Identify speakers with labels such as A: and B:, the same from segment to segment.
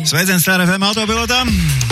A: Sveiciens TRFM autopilotā,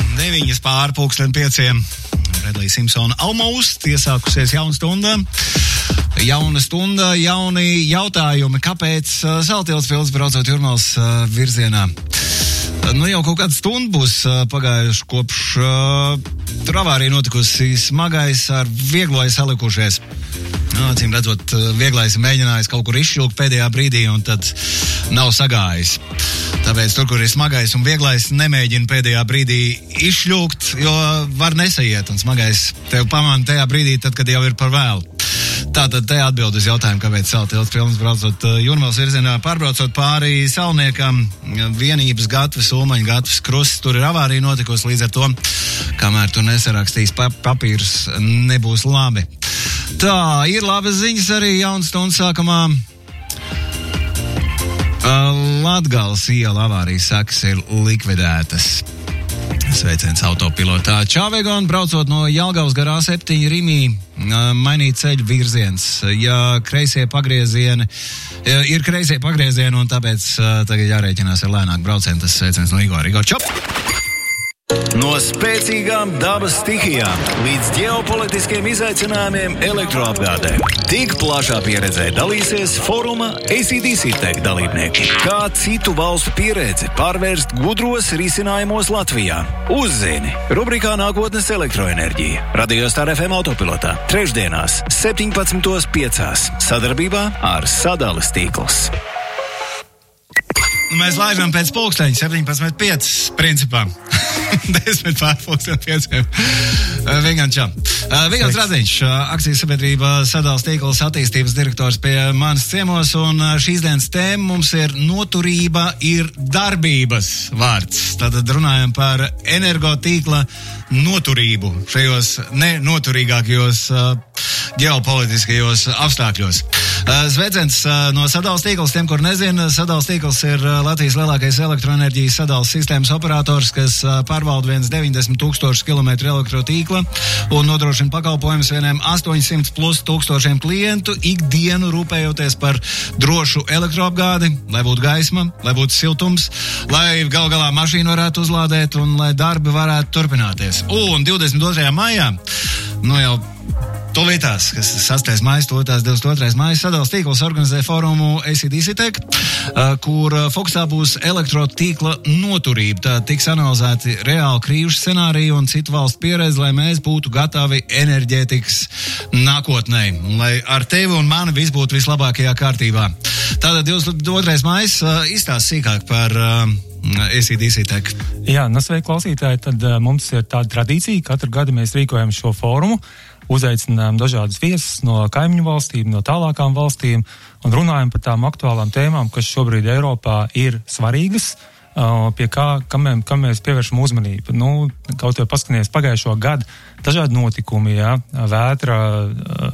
A: 9:05. Redlija Simpsona almost, iesākusies jauna stunda. Jauna stunda, jauni jautājumi, kāpēc Saltilts pilns braucot Jūrmālas virzienā. Jau kaut kāda stunda būs pagājuši kopš tur avārija notikusi, smagais ar viegloju salikušies. Acīm redzot, vieglais mēģinājis kaut kur izšļūkt pēdējā brīdī un tad nav sagājis. Tāpēc tur, kur ir smagais un vieglais, nemēģina pēdējā brīdī izšļūkt, jo var nesaiet un smagais tev pamana tajā brīdī, tad, kad jau ir par vēlu. Tātad te atbild uz jautājumu, kāpēc Saltilts pilns braucot Jūrmālas virzienā, pārbraucot pāri Salniekam, vienības gatavs, Ulmaņa gatavs krusts, tur ir avārija notikusi, līdz ar to, kamēr tur nesarakstīs papīrs, nebūs labi. Tā, ir labas ziņas arī jaunas stundas sākumā. Latgales iela avārijas sekas ir likvidētas. Sveiciens autopilotā. Čāvegon braucot no Jelgavas garā 7 Rimī, mainīt ceļu virziens. Ja kreisie pagriezieni, ir kreisie pagriezieni un tāpēc tagad jārēķinās ar lēnāku braucienu. Tas sveiciens no Igora. Igor, čop!
B: No spēcīgām dabas stihijām līdz ģeopolitiskiem izaicinājumiem elektroapgādē. Tik plašā pieredzē dalīsies foruma AC/DC Tech dalībnieki. Kā citu valstu pieredzi pārvērst gudros risinājumos Latvijā? Uzzini rubrikā Nākotnes elektroenerģija. Radio Star FM autopilotā. Trešdienās 17:05. Sadarbībā ar Sadales tīkls.
A: Mēs laižam pēc pulksteņa 17:05 principā. 10:05. Vigants čau. Vigants Radziņš, akcijas sabiedrība Sadales tīkls attīstības direktors pie manis ciemos, un šīs dienas tēma mums ir noturība ir darbības vārds. Tātad runājam par energotīkla noturību šajos nenoturīgākajos ģeopolitiskajos apstākļos. Sveiciens no Sadales tīkls, tiem, kur nezina, Sadales tīkls ir Latvijas lielākais elektroenerģijas sadales sistēmas operators, kas pārvalda 90,000 kilometru elektrotīkla un nodrošina pakalpojumus vieniem 800+ tūkstošiem klientu, ikdienu rūpējoties par drošu elektroapgādi, lai būtu gaisma, lai būtu siltums, lai gal galā mašīnu varētu uzlādēt un lai darbi varētu turpināties. Un 22. maijā, jau tūlītās, kas 6. maijs, tūlītās 22. maijs, Sadales tīkls organizē forumu AC/DC Tech, kur fokusā būs elektrotīkla noturība. Tā tiks analizēti reāli krīžu scenāriji un citu valstu pieredzi, lai mēs būtu gatavi enerģētikas nākotnē. Lai ar tevi un mani viss būtu vislabākajā kārtībā. Tātad 22. maijs izstāsta sīkāk par AC/DC Tech.
C: Jā, sveiki klausītāji, tad mums ir tāda tradīcija, katru gadu mēs rīkojam šo forumu, uzaicinām dažādus viesus no kaimiņu valstīm, no tālākām valstīm un runājam par tām aktuālām tēmām, kas šobrīd Eiropā ir svarīgas, kam mēs pievēršam uzmanību. Kaut jau paskatieties pagājušo gadu, dažādi notikumi, vētra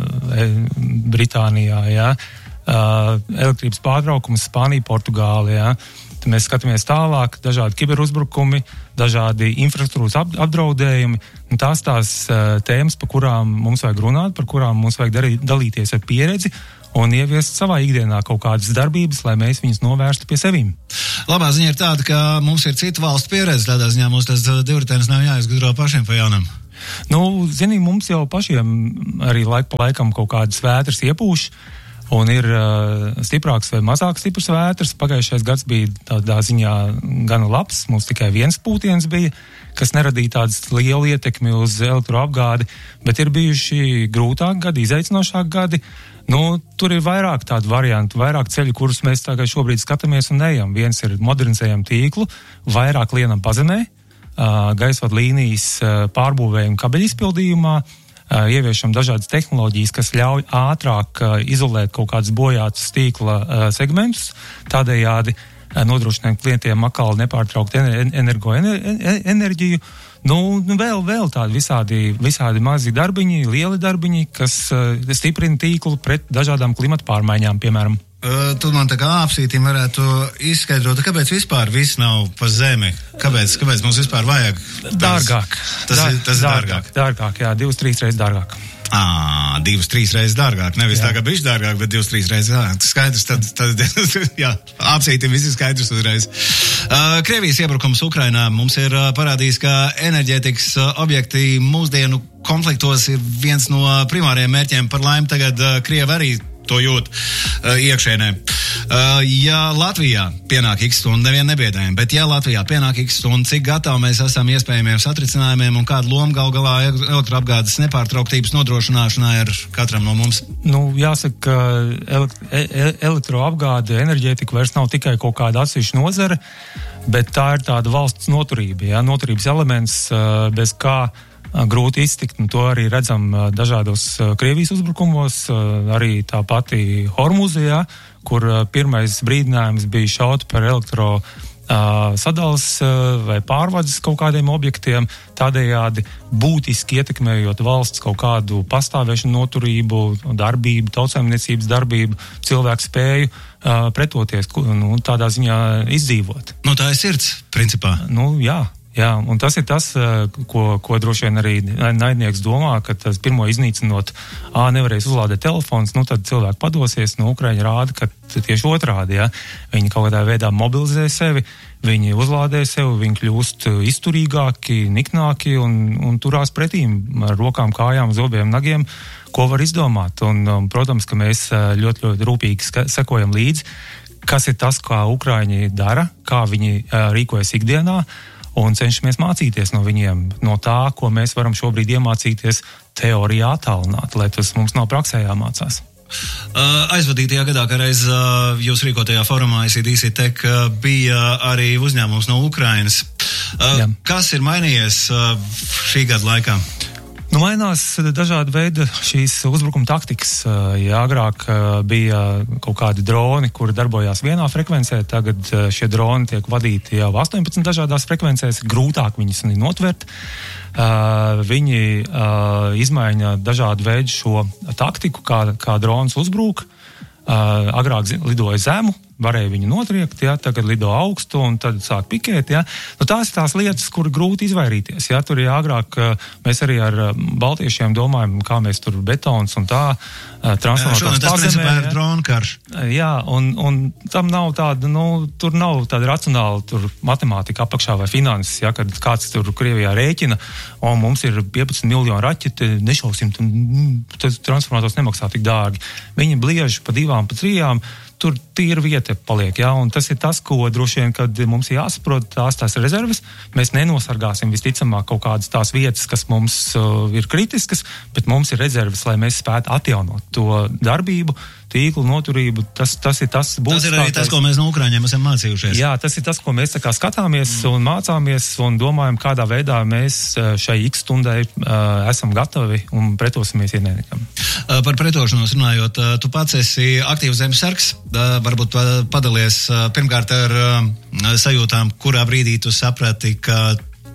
C: Britānijā, elektrības pārtraukums Spānija, Portugāla, Tad mēs skatāmies tālāk, dažādi kiberuzbrukumi, dažādi infrastruktūras apdraudējumi, un tās tēmas, par kurām mums vajag runāt, par kurām mums vajag dalīties ar pieredzi un ieviest savā ikdienā kaut kādas darbības, lai mēs viņus novērstu pie sevīm.
A: Labā ziņa ir tāda, ka mums ir citu valstu pieredze, tādā ziņā mums tas divritenis nav jāizgudro pašiem pa jaunam.
C: Mums jau pašiem arī laiku pa laikam kaut kādas vētras iepūš, un ir stiprāks vai mazāk stiprs vētras. Pagājušais gads bija tādā ziņā gana labs, mums tikai viens pūtiens bija, kas neradīja tādas lielu ietekmi uz elektroapgādi, bet ir bijuši grūtāki gadi, izaicinošāki gadi. Tur ir vairāk tādu variantu, vairāk ceļu, kurus mēs tagad šobrīd skatāmies un ejam. Viens ir modernizējam tīklu, vairāk lienam pazemē, gaisvadu līnijas pārbūvējumu kabeļu izpildījumā, ieviešam dažādas tehnoloģijas, kas ļauj ātrāk izolēt kaut kādus bojātus tīkla segmentus, tādējādi nodrošināt klientiem atkal nepārtraukt enerģiju. Vēl tādi visādi mazi darbiņi, lieli darbiņi, kas stiprina tīklu pret dažādām klimata pārmaiņām, piemēram.
A: Tu man tā kā āpsītim varētu izskaidrot, kāpēc vispār viss nav pa zemi? Kāpēc mums vispār vajag?
C: Dārgāk.
A: Tas ir dārgāk.
C: Dārgāk, jā, 2-3 reizes dārgāk.
A: 2-3 reizes dārgāk. Nevis tā kā bišķi dārgāk, bet 2-3 reizes dārgāk. Skaidrs, tad jā, apsītim visi skaidrs uzreiz. Krievijas iebrukums Ukrainā mums ir parādījis, ka enerģētikas objekti mūsdienu konfliktos ir viens no primāriem mērķiem. Par laimi tagad Krievi arī to jūt iekšēnē. Ja Latvijā pienāk X stundu, nevienu nebiedējam, bet ja Latvijā pienāk X stundu, cik gatavi mēs esam iespējamiem satricinājumiem un kādu lomu gal galā elektroapgādes nepārtrauktības nodrošināšanā ir katram no mums?
C: Jāsaka, ka elektroapgāde, enerģētika vairs nav tikai kaut kāda atsevišķa nozare, bet tā ir tāda valsts noturība, noturības elements, bez kā grūti iztikt, un to arī redzam dažādos Krievijas uzbrukumos, arī tā pati Hormuzijā, kur pirmais brīdinājums bija šaut par elektro sadals vai pārvades kaut kādiem objektiem, tādējādi būtiski ietekmējot valsts kaut kādu pastāvēšanu, noturību, darbību, tautsaimniecības darbību, cilvēku spēju pretoties, tādā ziņā izdzīvot.
A: Tā ir sirds, principā.
C: Jā, un tas ir tas, ko droši vien arī naidnieks domā, ka tas pirmo iznīcinot, nevarēs uzlādēt telefons, tad cilvēki padosies, Ukraiņi rāda, ka tieši otrādi, viņi kaut kādā veidā mobilizē sevi, viņi uzlādē sevi, viņi kļūst izturīgāki, niknāki un turās pretīm ar rokām, kājām, zobiem, nagiem, ko var izdomāt. Un, protams, ka mēs ļoti, ļoti rūpīgi sekojam līdzi, kas ir tas, kā Ukraiņi dara, kā viņi rīkojas ikdienā, un cenšamies mācīties no viņiem, no tā, ko mēs varam šobrīd iemācīties teorijā attālināt, lai tas mums nav praksē jāmācās.
A: Aizvadītajā gadā, kad reiz jūs rīkotajā forumā ICDC Tech bija arī uzņēmums no Ukrainas. Kas ir mainījies šī gada laikā?
C: Mainās dažādi veidi šīs uzbrukuma taktikas. Agrāk bija kaut kādi droni, kuri darbojās vienā frekvencē, tagad šie droni tiek vadīti jau 18 dažādās frekvencēs, grūtāk viņus notvert. Viņi izmaiņa dažādu veidu šo taktiku, kā drons uzbrūk. Agrāk lidoja zemu, varēja viņu notriekt, tagad lido augstu un tad sāk pikēt. Tās ir tās lietas, kur grūti izvairīties. Tur agrāk mēs arī ar baltiešiem domājam, kā mēs tur betons un tā transformātās
A: pazemē. Tas principā ir drona karš.
C: Un tam nav tāda, tur nav tāda racionāla matemātika apakšā vai finanses, kad kāds tur Krievijā rēķina, un mums ir 15 miljonu raķeti, nešausim, tad transformātors nemaksā tik dārgi. Viņi bliež pa 2, pa 3, tur tīra vieta paliek, un tas ir tas, ko droši vien, kad mums jāsaprot tās rezerves, mēs nenosargāsim visticamāk kaut kādas tās vietas, kas mums ir kritiskas, bet mums ir rezerves, lai mēs spētu atjaunot to darbību, tīklu, noturību, tas ir tas būs.
A: Tas ir arī tas, ko mēs no Ukraiņiem esam mācījušies.
C: Jā, tas ir tas, ko mēs skatāmies un mācāmies un domājam, kādā veidā mēs šai X stundai esam gatavi un pretosimies ienaidniekam.
A: Par pretošanos runājot, tu pats esi aktīvs zemesargs, varbūt padalies pirmkārt ar sajūtām, kurā brīdī tu saprati, ka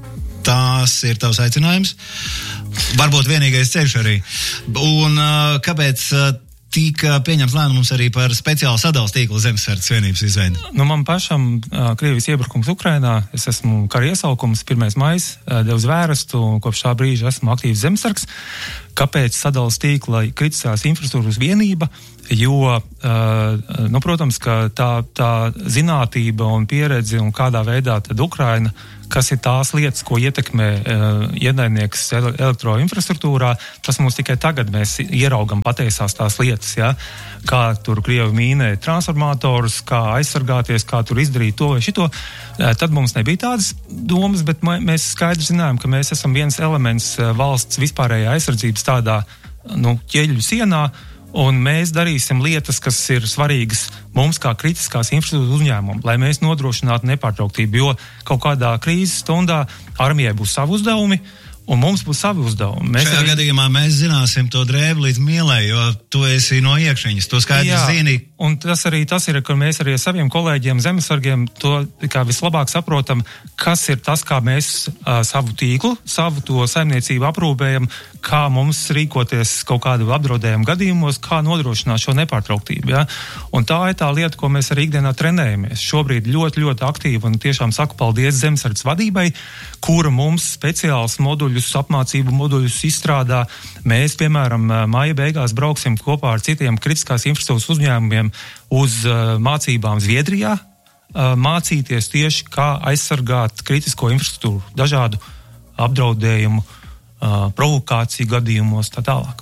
A: tās ir tavs aicinājums. Varbūt vienīgais ceļš arī. Un kāpēc tika pieņemts lēmums arī par speciālu sadalas tīklu zemesardzes vienības izveidi?
C: Man pašam Krievijas iebrukums Ukrainā, es esmu kara iesaukums, 1. maijs, devu zvērestu, un kopš tā brīža esmu aktīvs zemesargs. Kāpēc sadalas tīkla kritiskās infrastruktūras vienība? Jo, protams, ka tā zinātība un pieredze un kādā veidā tad Ukraina, kas ir tās lietas, ko ietekmē ienaidnieks elektroinfrastruktūrā, tas mums tikai tagad mēs ieraugam patiesās tās lietas, kā tur Krievi mīnē transformatorus, kā aizsargāties, kā tur izdarīt to vai šito. Tad mums nebija tādas domas, bet mēs skaidri zinājām, ka mēs esam viens elements valsts vispārējā aizsardzības tādā ķeļu sienā, un mēs darīsim lietas, kas ir svarīgas mums kā kritiskās infrastruktūras uzņēmumam, lai mēs nodrošinātu nepārtrauktību, jo kaut kādā krīzes stundā armijai būs savi uzdevumi, un mums būs savi uzdevumi.
A: Šajā gadījumā mēs zināsim to drēbi līdz mielai, jo tu esi no iekšēņas, tu skaidri zini,
C: un tas ir, ka mēs arī ar saviem kolēģiem, zemesargiem to kā vislabāk saprotam, kas ir tas, kā mēs savu tīklu, savu to saimniecību aprūpējam, kā mums rīkoties kaut kādu apdraudējumu gadījumos, kā nodrošināt šo nepārtrauktību. Ja? Un tā ir tā lieta, ko mēs arī ikdienā trenējamies. Šobrīd ļoti, ļoti aktīvi un tiešām saku paldies zemesardzes vadībai, kura mums speciāls moduļus, apmācību moduļus izstrādā. Mēs, piemēram, māja beigās brauksim kopā ar citiem kritiskās infrastruktūras uzņēmumiem uz mācībām Zviedrijā, mācīties tieši, kā aizsargāt kritisko infrastruktūru, dažādu apdraudējumu, provokāciju gadījumos, tā tālāk.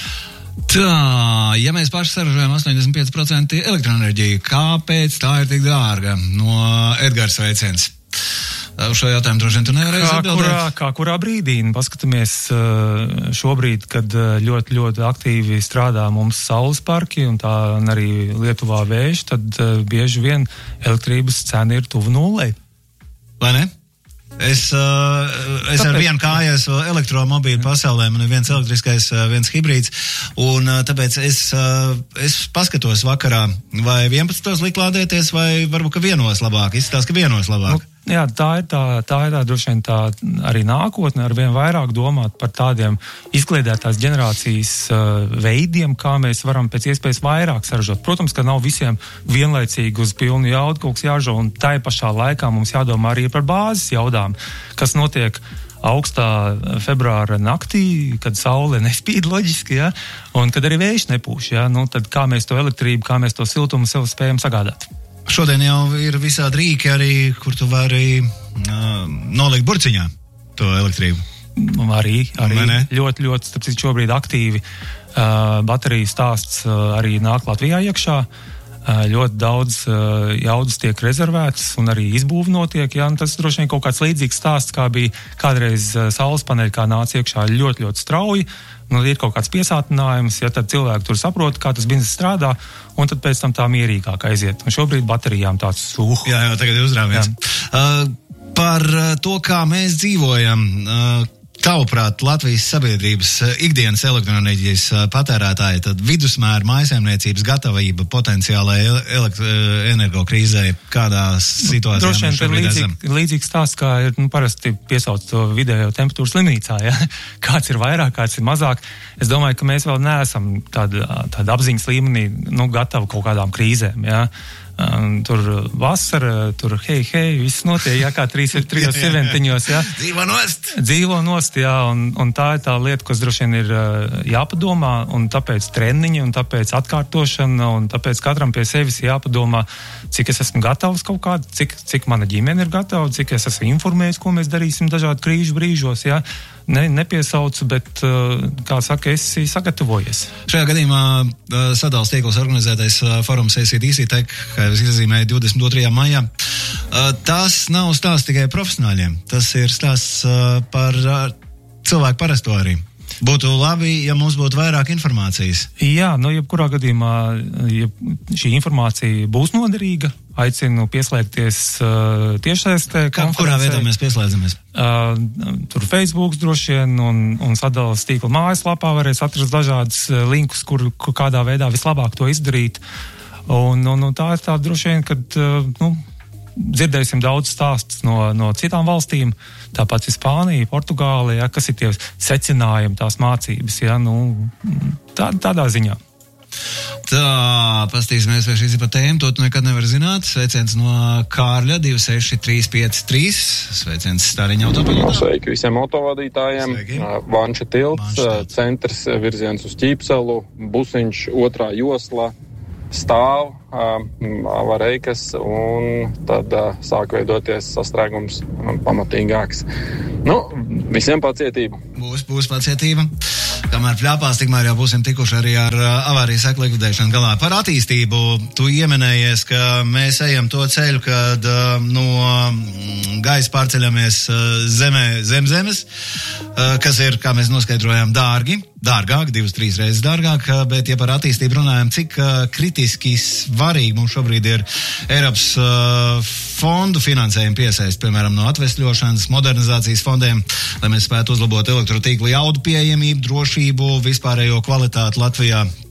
A: Tā, ja mēs paši saražojam 85% elektroenerģiju, kāpēc tā ir tik dārga? No Edgars sveiciens. Uz šo jautājumu droši vien tu nevarēsi atbildēt.
C: Kā kurā brīdī, paskatāmies šobrīd, kad ļoti, ļoti aktīvi strādā mums saules parki un tā arī Lietuvā vējš, tad bieži vien elektrības cena ir tuvu nullei.
A: Vai ne? Es ar vienu kāju esmu elektromobīļu pasaulē, man ir viens elektriskais, viens hibrīds, un tāpēc es paskatos vakarā, vai 11. likt lādēties, vai varbūt, ka vienos labāk. Izskatās, ka vienos labāk.
C: Jā, tā ir tā droši vien tā arī nākotne, ar vien vairāk domāt par tādiem izkliedētās ģenerācijas veidiem, kā mēs varam pēc iespējas vairāk saražot. Protams, ka nav visiem vienlaicīgi uz pilnu jaudu kaut kas jāražo, un tai pašā laikā mums jādomā arī par bāzes jaudām, kas notiek augstā februāra naktī, kad saule nespīd loģiski, ja, un kad arī vējš nepūš, ja, tad kā mēs to elektrību, kā mēs to siltumu sev spējam sagādāt.
A: Šodien jau ir visādi rīki arī, kur tu vari nolikt burciņā to elektrību.
C: Arī ļoti, ļoti, starp citu, šobrīd aktīvi bateriju stāsts arī nāk Latvijā iekšā. Ļoti daudz jaudas tiek rezervētas un arī izbūve notiek. Ja? Tas droši vien kaut kāds līdzīgs stāsts, kā bija kādreiz saules paneļi, kā nāca iekšā ļoti, ļoti strauji. Ir kaut kāds piesātinājums, ja tad cilvēki tur saprot, kā tas bizness strādā, un tad pēc tam tā mierīgāk aiziet. Un šobrīd baterijām tāds
A: Jā, tagad uzrāmies. Par to, kā mēs dzīvojam, tavuprāt, Latvijas sabiedrības ikdienas elektroenerģijas patērētāji, tad vidusmēra mājsaimniecības gatavība potenciālai energokrīzē, kādā situācijā
C: droši
A: mēs šobrīd esam?
C: Līdzīgs stāsts, kā ir parasti piesauc to vidējo temperatūru slimnīcā, ja? Kāds ir vairāk, kāds ir mazāk. Es domāju, ka mēs vēl neesam tāda apziņas līmenī gatavi kaut kādām krīzēm, ja? Tur vasara, tur hei, viss notiek, jā, kā trijos eventiņos, jā. Dzīvo nost, jā, un tā ir tā lieta, kas droši vien ir jāpadomā, un tāpēc treniņi, un tāpēc atkārtošana, un tāpēc katram pie sevis jāpadomā, cik es esmu gatavs kaut kādu, cik mana ģimene ir gatava, cik es esmu informējis, ko mēs darīsim dažādu krīžu brīžos, jā. Nepiesaucu, bet, kā saka, esi sagatavojies.
A: Šajā gadījumā sadales tīkls organizētais forums ACDC Tech, kā jau es izzīmēju 22. maijā. Tas nav stāsts tikai profesionāļiem. Tas ir stāsts par cilvēku parasto arī. Būtu labi, ja mums būtu vairāk informācijas.
C: Jā, jebkurā gadījumā, ja šī informācija būs noderīga, aicinu pieslēgties tiešsaistē.
A: Kurā veidā mēs pieslēdzamies?
C: Tur Facebook droši vien un sadales tīkla mājaslapā varēs atrast dažādas linkus, kur kādā veidā vislabāk to izdarīt. Un tā ir tā droši vien, kad dzirdēsim daudz stāstus no citām valstīm, tāpat Spānija, Portugāla, ja, kas ir tie secinājumi, tās mācības, ja, tādā ziņā.
A: Tā, pastīsimies, vai šīs ir pa tēmu, to tu nekad nevar zināt. Sveiciens no Kārļa 26353, sveiciens Stāriņa autopaļotā.
D: Sveiki visiem autovadītājiem. Vanča tilts, centrs virziens uz Ķīpselu, Busiņš, otrā josla, stāv, avareikas, un tad sāk veidoties sastrēgums pamatīgāks. Visiem pacietība.
A: Būs pacietība. Kamēr pļāpās, tikmēr jau būsim tikuši arī ar avārijas seku likvidēšanu galā. Par attīstību tu ieminējies, ka mēs ejam to ceļu, kad no gaisa pārceļamies zem zemes, kas ir, kā mēs noskaidrojām, dārgāk, 2-3 reizes dārgāk, bet ja par attīstību runājam, cik kritiski svarīgi mums šobrīd ir Eiropas fondu finansējumu piesaist, piemēram, no atvesļošanas, modernizācijas fondiem, lai mēs spētu uzlabot elektrotīklu jaudu pieejamību, drošību, vispārējo kvalitāti Latvijā.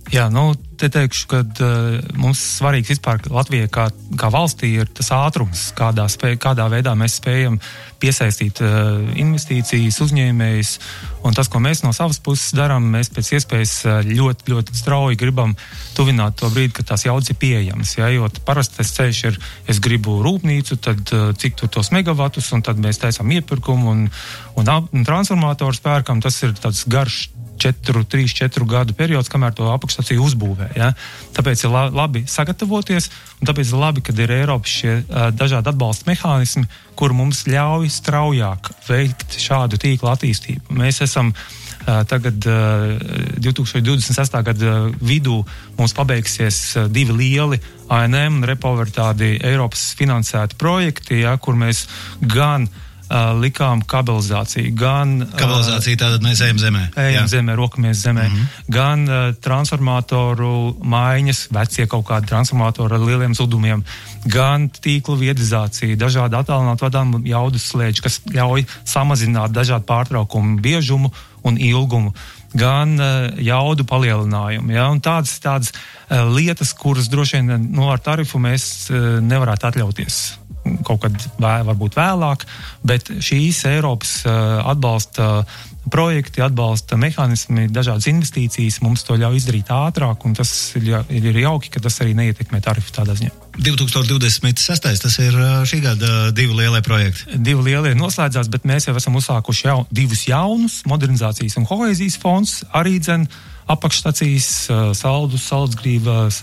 C: Jā, te teikšu, ka mums svarīgs vispār Latvijai kā valstī ir tas ātrums, kādā veidā mēs spējam piesaistīt investīcijas, uzņēmējus, un tas, ko mēs no savas puses darām, mēs pēc iespējas ļoti, ļoti strauji gribam tuvināt to brīdi, kad tās jaudas ir pieejamas, ja, jo parastais ceļš ir, es gribu rūpnīcu, tad cik tur tos megavatus, un tad mēs taisām iepirkumu un transformatoru pērkam, tas ir tāds garš 3-4 gadu periods, kamēr to apakšstaciju uzbūvē. Ja? Tāpēc ir labi sagatavoties, un tāpēc ir labi, kad ir Eiropas šie dažādi atbalsta mehānismi, kur mums ļauj straujāk veikt šādu tīklu attīstību. Mēs esam tagad 2026. gada vidū mums pabeigsies 2 lieli ANM un Repower tādi Eiropas finansēti projekti, ja, kur mēs gan likām kabelizāciju, gan...
A: Kabelizācija tātad mēs ejam zemē.
C: Zemē, rokamies zemē. Gan transformatoru maiņas, vecie kaut kādi transformatori ar lieliem zudumiem, gan tīklu viedizācija, dažādi attālināt vadām jaudas slēdži, kas ļauj samazināt dažādu pārtraukumu biežumu un ilgumu, gan jaudu palielinājumu. Ja? Un tādas lietas, kuras droši vien ar tarifu mēs nevarētu atļauties kaut kad varbūt vēlāk, bet šīs Eiropas atbalsta projekti, atbalsta mehānismi, dažādas investīcijas mums to ļauj izdarīt ātrāk, un tas ir jauki, ka tas arī neietekmē tarifu tādā ziņā.
A: 2026. tas ir šī gada 2 lielie projekti.
C: 2 lielie noslēdzās, bet mēs jau esam uzsākuši 2 jaunus, modernizācijas un kohēzijas fonds, arī apakšstacijas, saldus, saldsgrīvas,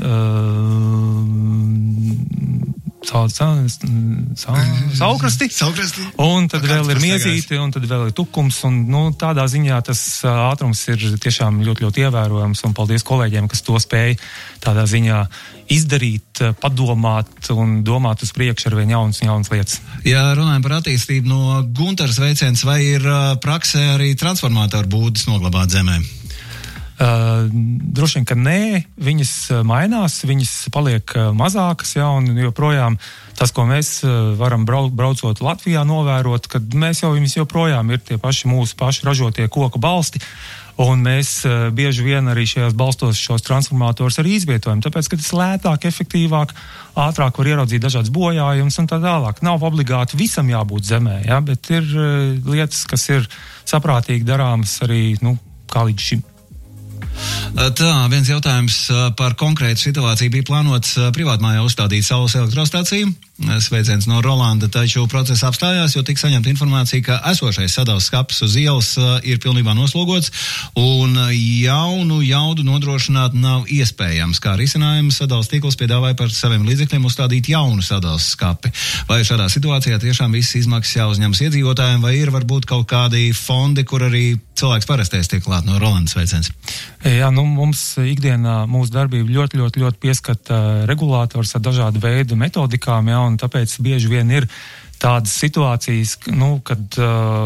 C: saukrasti. Un tad vēl ir miezīti, un tad vēl ir tukums, un tādā ziņā tas ātrums ir tiešām ļoti, ļoti ievērojams, un paldies kolēģiem, kas to spēj tādā ziņā izdarīt, padomāt un domāt uz priekšu ar vien jaunas lietas.
A: Ja runājam par attīstību no Guntaras veiciens, vai ir praksē arī transformatoru būdas noglabāt zemē?
C: Droši vien, ka nē, viņas mainās, viņas paliek mazākas, ja, un joprojām tas, ko mēs varam braucot Latvijā novērot, kad mēs viņas joprojām ir tie mūsu paši ražotie koku balsti, un mēs bieži vien arī šajās balstos šos transformatorus arī izvietojam, tāpēc, ka tas lētāk, efektīvāk, ātrāk var ieraudzīt dažādas bojājumus un tā tālāk. Nav obligāti visam jābūt zemē, ja, bet ir lietas, kas ir saprātīgi darāmas arī, kā līdz šim.
A: Tā, viens jautājums par konkrētu situāciju. Bija plānots privātmājā uzstādīt saules elektrostaciju. Sveiciens no Rolanda, taču process apstājās, jo tika saņemta informācija, ka esošais sadales skapis uz ielas ir pilnībā noslogots un jaunu jaudu nodrošināt nav iespējams. Kā risinājums sadales tīkls piedāvāja par saviem līdzekļiem uzstādīt jaunu sadales skapi. Vai šādā situācijā tiešām visas izmaksas jāuzņemas iedzīvotājiem, vai ir varbūt kaut kādi fondi, kur arī cilvēks parastais tiek klāt no Rolandas sveiciens?
C: Jā, mums ikdienā mūsu darbība ļoti, ļoti, ļoti pieskata regulātors ar dažādu veidu metodikām, jā, un tāpēc bieži vien ir tādas situācijas, kad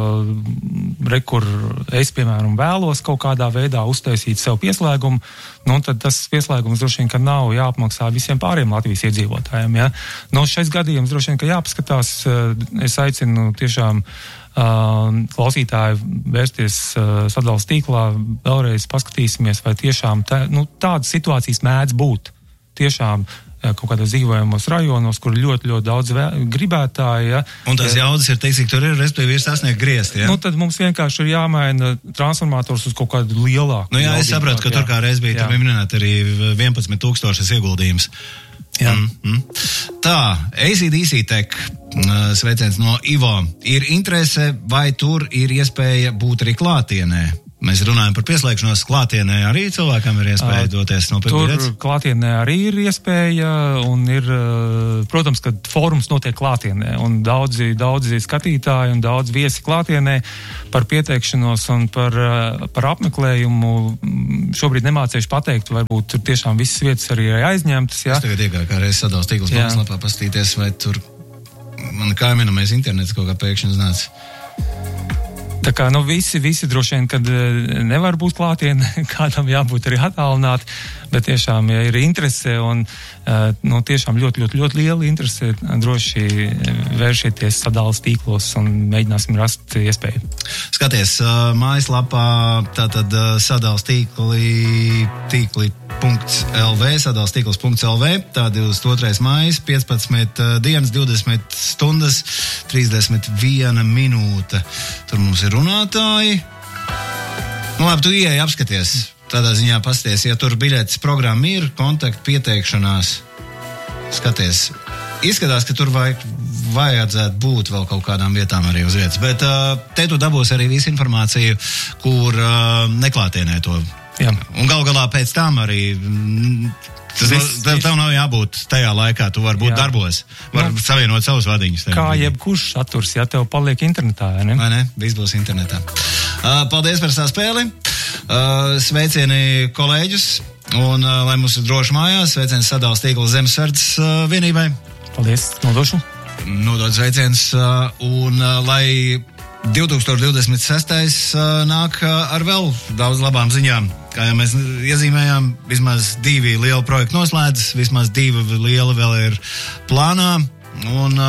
C: kur es, piemēram, vēlos kaut kādā veidā uztaisīt sev pieslēgumu, tad tas pieslēgums droši vien, ka nav jāapmaksā visiem pāriem Latvijas iedzīvotājiem, ja. Šais gadījums droši vien, ka jāpaskatās, es aicinu tiešām klausītāji vērsties sadales tīklā, vēlreiz paskatīsimies, vai tiešām tādas situācijas mēdz būt. Tiešām kaut kādos dzīvojamos rajonos, kur ļoti, ļoti daudz gribētāji. Ja.
A: Un tās jaudas ir, cik tur ir, respektīvi ir sasniegt griezti, ja?
C: Tad mums vienkārši ir jāmaina transformators uz kaut kādu lielāku.
A: Jā, es sapratu, ka tur kā reiz bija, tur minēt arī 11,000 ieguldījums. Jā. Tā, AC/DC Tech, sveiciens no Ivo. Ir interese, vai tur ir iespēja būt arī klātienē? Mēs runājam par pieslēgšanos klātienē, arī cilvēkam ir iespēja doties no pirmdienas?
C: Tur klātienē arī ir iespēja, un ir, protams, ka fórums notiek klātienē, un daudzi skatītāji un daudz viesi klātienē par pieteikšanos un par apmeklējumu. Šobrīd nemācīšu pateikt, varbūt tur tiešām visas vietas arī ir aizņemtas. Ja?
A: Es tagad iegāju kā reiz sadales tīkls mājaslapā pastīties, vai tur man kaimiņamais internets kaut kā pēkšņi uznāca.
C: Tā kā, visi droši vien, kad nevar būt klātienē, kādam jābūt arī attālināt, bet tiešām, ja ir interese un tiešām ļoti, ļoti, ļoti liela interese, droši vēršieties sadales tīklos un mēģināsim rast iespēju.
A: Skaties, mājaslapā tātad sadales tīkli sadalstīkls.lv, sadalstīkls.lv, tā 22. maijs, 15 dienas, 20 stundas, 31 minūte. Tur mums ir runātāji. Nu labi, tu ieeji apskaties. Tādā ziņā pasties, ja tur biļetes programma ir, kontakti, pieteikšanās, skaties. Izskatās, ka tur vajadzētu būt vēl kaut kādām vietām arī uz vietas, bet te tu dabūsi arī visu informāciju, kur neklātienē to.
C: Jā.
A: Un galā pēc tam arī tev nav jābūt tajā laikā, tu vari būt darbos, vari savienot savus vadiņus.
C: Kā jebkurš saturs, ja tev paliek internetā, ne?
A: Vai ne? Viss būs internetā. Paldies par saspēli. Sveicieni kolēģus un lai mums ir droši mājās, sveiciens Sadalstīkls Zemesardzes vienībai.
C: Paldies, nodošu.
A: Nodod sveiciens un lai 2026. Nāk ar vēl daudz labām ziņām. Kā jau mēs iezīmējām, vismaz 2 lieli projekti noslēdzas, vismaz 2 lieli vēl ir plānā. Un,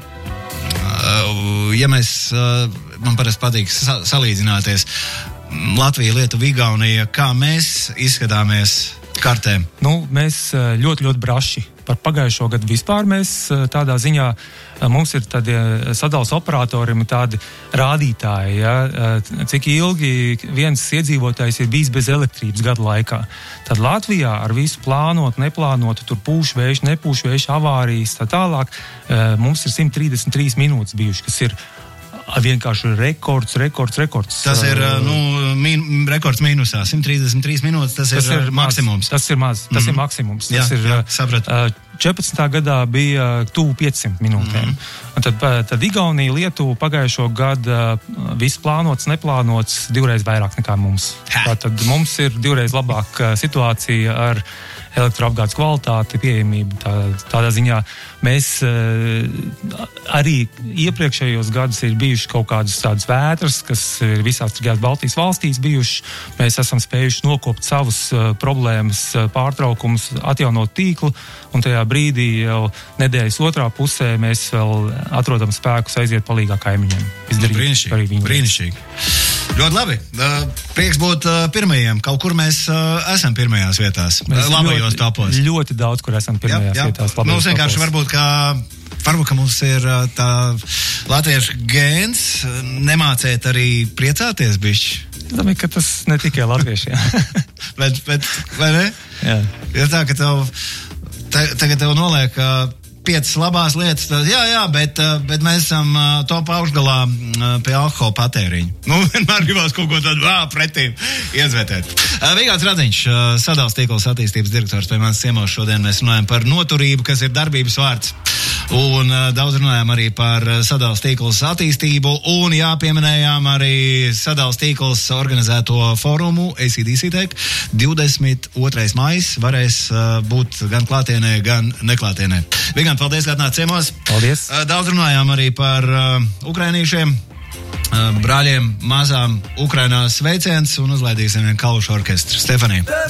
A: ja mēs, man parasti patīk salīdzināties, Latvija, Lietuva, Igaunija, kā mēs izskatāmies kartēm?
C: Nu, mēs ļoti braši. Par pagājušo gadu vispār mēs tādā ziņā, mums ir tādi sadalas operatoriem tādi rādītāji, ja, cik ilgi viens iedzīvotājs ir bijis bez elektrības gadu laikā. Tad Latvijā ar visu plānot, neplānot, tur pūš vējš, nepūš vējš, avārijas, tā tālāk, mums ir 133 minūtes bijuši, kas ir vienkārši rekords.
A: Tas ir, rekords mīnusā. 133 minūtes, tas ir maksimums.
C: Tas ir maz, tas ir maksimums. Tas
A: sapratu.
C: 14. gadā bija tuvu 500 minūtēm. Tad Igaunija, Lietuva pagājušo gadu viss plānots, neplānots 2 reizes vairāk nekā mums. Tad mums ir 2 reizes labāka situācija ar elektroapgādes kvalitāti, pieejamību. Tādā ziņā mēs arī iepriekšējos gadus ir bijuši kaut kādas tādas vētras, kas ir visās trīs Baltijas valstīs bijuši. Mēs esam spējuši nokopt savus problēmas, pārtraukumus, atjaunot tīklu, un tajā brīdī jau nedēļas otrā pusē mēs vēl atrodam spēkus aiziet palīgā kaimiņiem.
A: Brīnišķīgi. Ļoti labi. Prieks būt pirmajiem. Kaut kur mēs esam pirmajās vietās. Labajos topos.
C: Ļoti daudz, kur esam pirmajās vietās.
A: Mums vienkārši varbūt, ka mums ir tā latviešu gēns nemācēt arī priecāties bišķi.
C: Es domāju, ka tas ne tikai latviešiem.
A: bet, vai ne?
C: Jā.
A: Ir tā, ka tagad tev noliek 5 labās lietas, bet mēs esam top augšgalā pie alkohola patēriņa. Vienmēr gribās kaut ko tādu pretīm iezvērtēt. Vigāns Radziņš, Sadalstīkls attīstības direktors pie manas ciemos. Šodien mēs runājam par noturību, kas ir darbības vārds. Un daudz runājām arī par Sadalstīkls attīstību un pieminējām arī Sadalstīkls organizēto fórumu ACDC Tech. 22. maijs varēs būt gan klātienē, gan neklātienē. Vigāns, paldies, ka atnāc ciemos.
C: Paldies.
A: Daudz runājām arī par ukrainīšiem, brāļiem, mazām Ukrainā sveiciens un uzlaidīsim vienu kalvušu orkestru. Stefanija.